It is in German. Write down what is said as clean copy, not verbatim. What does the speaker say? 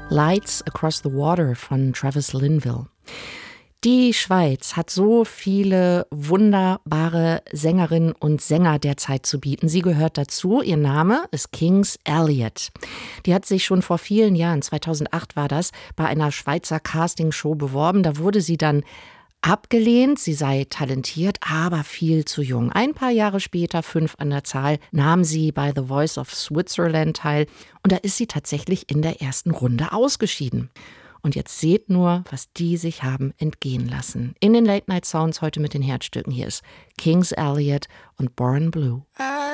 Lights Across the Water von Travis Linville. Die Schweiz hat so viele wunderbare Sängerinnen und Sänger derzeit zu bieten. Sie gehört dazu. Ihr Name ist Kings Elliot. Die hat sich schon vor vielen Jahren, 2008 war das, bei einer Schweizer Castingshow beworben. Da wurde sie dann abgelehnt. Sie sei talentiert, aber viel zu jung. Ein paar Jahre später, 5 an der Zahl, nahm sie bei The Voice of Switzerland teil. Und da ist sie tatsächlich in der ersten Runde ausgeschieden. Und jetzt seht nur, was die sich haben entgehen lassen. In den Late Night Sounds heute mit den Herzstücken. Hier ist Kings Elliot und Born Blue.